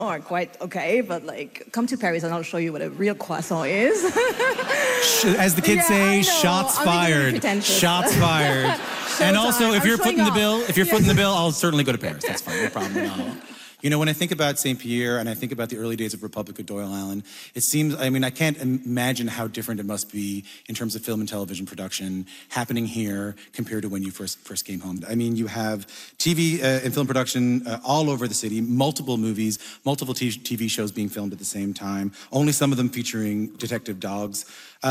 are quite okay, but like, come to Paris and I'll show you what a real croissant is. As the kids say, shots fired. Shots fired. And also, if you're footing the bill, I'll certainly go to Paris. That's fine, no problem at all. You know, when I think about St. Pierre and I think about the early days of Republic of Doyle Island, it seems, I mean, I can't imagine how different it must be in terms of film and television production happening here compared to when you first came home. I mean, you have TV and film production all over the city, multiple movies, multiple TV shows being filmed at the same time, only some of them featuring detective dogs.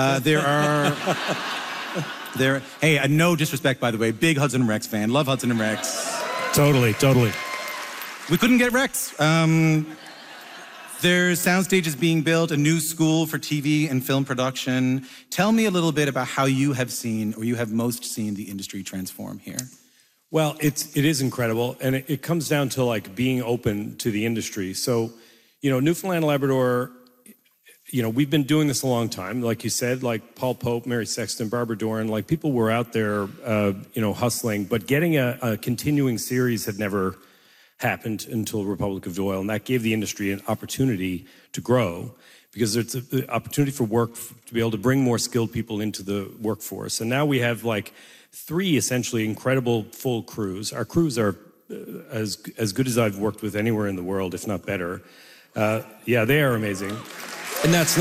Hey, no disrespect, by the way, big Hudson and Rex fan, love Hudson and Rex. Totally. We couldn't get Rex. There's sound stages being built, a new school for TV and film production. Tell me a little bit about how you have seen, or you have most seen, the industry transform here. Well, it is incredible, and it comes down to like being open to the industry. So, you know, Newfoundland and Labrador, you know, we've been doing this a long time. Like you said, like Paul Pope, Mary Sexton, Barbara Doran, like people were out there, you know, hustling, but getting a continuing series had never happened until Republic of Doyle, and that gave the industry an opportunity to grow because it's an opportunity for work to be able to bring more skilled people into the workforce. And now we have like 3 essentially incredible full crews. Our crews are as good as I've worked with anywhere in the world, if not better. Yeah, they are amazing. And that's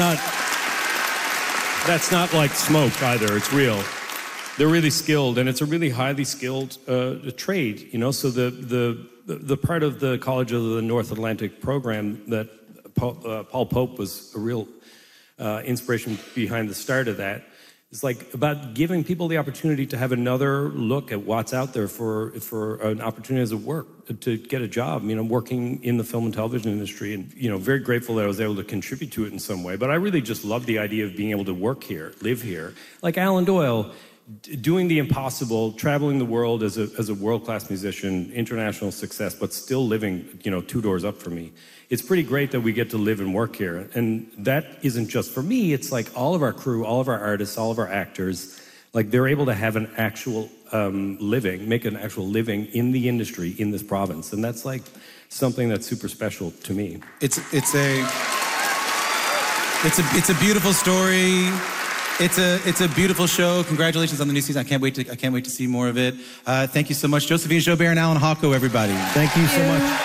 not like smoke either, it's real. They're really skilled, and it's a really highly skilled trade, you know, so the part of the College of the North Atlantic program that Paul Pope was a real inspiration behind the start of that is like about giving people the opportunity to have another look at what's out there for an opportunity as a work to get a job, you know, working in the film and television industry, and, you know, very grateful that I was able to contribute to it in some way. But I really just love the idea of being able to work here, live here. Like Alan Doyle, doing the impossible, traveling the world as a world-class musician, international success, but still living, you know, 2 doors up from me. It's pretty great that we get to live and work here. And that isn't just for me, it's like all of our crew, all of our artists, all of our actors, like they're able to have an actual living, make an actual living in the industry in this province. And that's like something that's super special to me. It's a beautiful story. It's a beautiful show. Congratulations on the new season. I can't wait to see more of it. Thank you so much, Josephine Joubert and Alan Hawko, everybody. Thank you so much.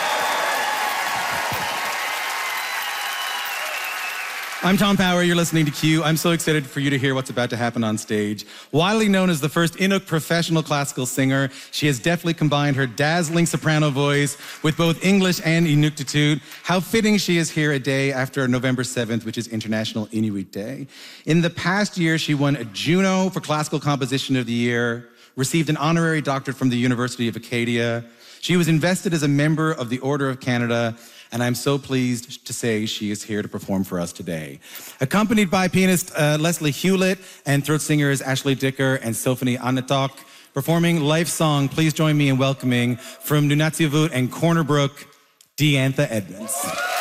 I'm Tom Power, you're listening to Q. I'm so excited for you to hear what's about to happen on stage. Widely known as the first Inuk professional classical singer, she has deftly combined her dazzling soprano voice with both English and Inuktitut. How fitting she is here a day after November 7th, which is International Inuit Day. In the past year, she won a Juno for Classical Composition of the Year, received an honorary doctorate from the University of Acadia. She was invested as a member of the Order of Canada, and I'm so pleased to say she is here to perform for us today. Accompanied by pianist Leslie Hewlett and throat singers Ashley Dicker and Sophie Anatok, performing Life Song, please join me in welcoming from Nunatsiavut and Corner Brook, Diantha Edmonds.